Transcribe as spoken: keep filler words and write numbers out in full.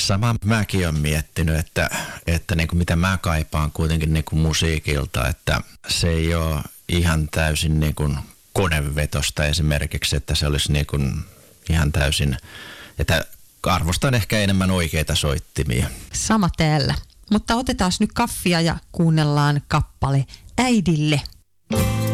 Sama mäkin olen miettinyt, että, että niin kuin mitä mä kaipaan kuitenkin niin kuin musiikilta, että se ei ole ihan täysin niin kuin konevetosta esimerkiksi, että se olisi niin kuin ihan täysin, että arvostan ehkä enemmän oikeita soittimia. Sama täällä. Mutta otetaan nyt kaffia ja kuunnellaan kappale Äidille.